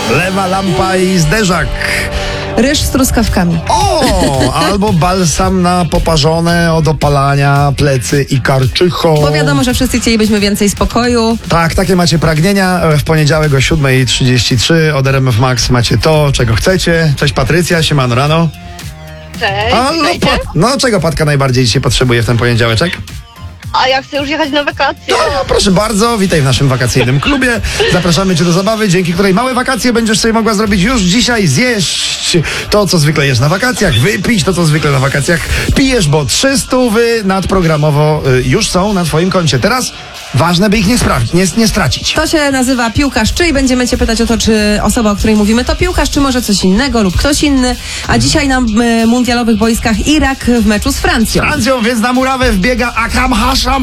Lewa lampa i zderzak. Ryż z truskawkami. O, albo balsam na poparzone od opalania plecy i karczycho. Bo wiadomo, że wszyscy chcielibyśmy więcej spokoju. Tak, takie macie pragnienia. W poniedziałek o 7:33 od RMF Max macie to, czego chcecie. Cześć Patrycja, siemano rano. Cześć, No czego Patka najbardziej dzisiaj potrzebuje w ten poniedziałeczek? A ja chcę już jechać na wakacje. No, proszę bardzo, witaj w naszym wakacyjnym klubie. Zapraszamy Cię do zabawy, dzięki której małe wakacje będziesz sobie mogła zrobić już dzisiaj. Zjeść to, co zwykle jesz na wakacjach, wypić to, co zwykle na wakacjach pijesz, bo 300 nadprogramowo już są na Twoim koncie. Teraz ważne, by ich nie stracić. To się nazywa piłkarz czy i będziemy Cię pytać o to, czy osoba, o której mówimy, to piłkarz, czy może coś innego lub ktoś inny. A dzisiaj na mundialowych boiskach Irak w meczu z Francją. Francją, więc na murawę wbiega Akram Hasham.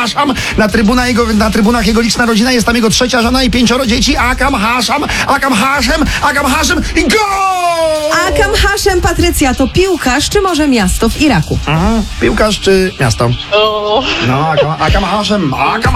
Na trybunach jego liczna rodzina, jest tam jego trzecia żona i 5 dzieci. Akram Hasham i gol! Akram Hasham, Patrycja, to piłkarz, czy może miasto w Iraku? Aha, piłkarz czy miasto? O, No, Akram Hasham.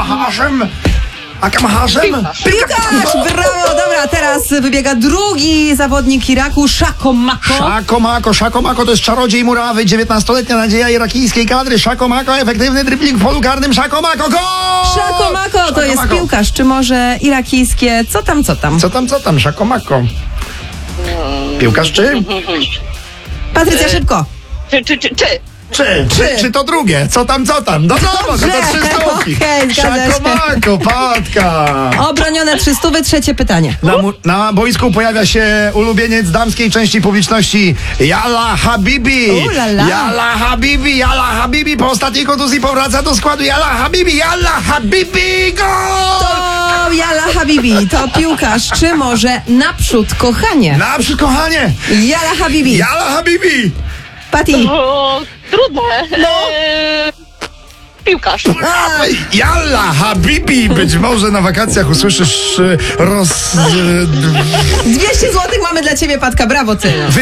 Piłkarz! Brawo! Dobra, teraz wybiega drugi zawodnik Iraku, Shako Mako. Shako Mako to jest czarodziej murawy, 19-letnia nadzieja irakijskiej kadry. Shako Mako, efektywny dribbling w polu karnym. Shako Mako, gol! Shako Mako to jest piłkarz, czy może irakijskie co tam? Co tam, Shako Mako? Piłkarz czy? Patrycja, szybko. Czy to drugie? Co tam? No to 3 sztuki. Okej, zgadza się. Shako Mako, Patka. Obronione 300, trzecie pytanie. Na boisku pojawia się ulubieniec damskiej części publiczności Yalla Habibi. Ulala. Yalla Habibi po ostatniej kontuzji powraca do składu. Yalla Habibi, gol! To Yalla Habibi, to piłkarz, czy może naprzód kochanie? Naprzód kochanie. Yalla Habibi. Pati. o, trudne. No. Piłkarz. Yalla Habibi. Być może na wakacjach usłyszysz 200 zł mamy dla ciebie, Patka, brawo ty.